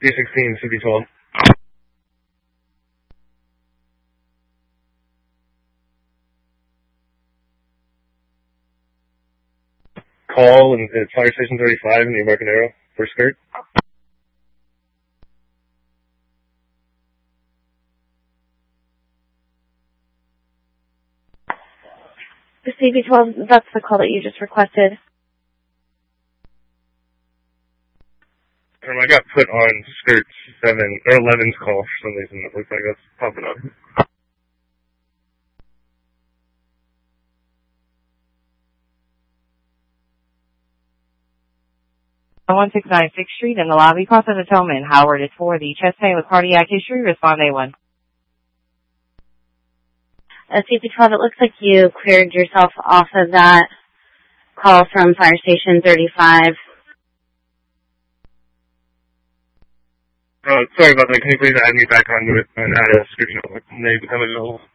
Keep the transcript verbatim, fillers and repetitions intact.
D sixteen, C B twelve. Call, and it's Fire Station thirty-five in the American Arrow for skirt. The C B twelve, that's the call that you just requested. Um, I got put on skirt seven or eleven's call for some reason. It looks like that's popping up. one six nine sixth Street in the lobby, Cross of the Tillman. Howard is for the chest pain with cardiac history. Respond A one. Uh, C B twelve, it looks like you cleared yourself off of that call from Fire Station thirty-five. Uh, sorry about that. Can you please add me back onto it and add a skirt note when they become available?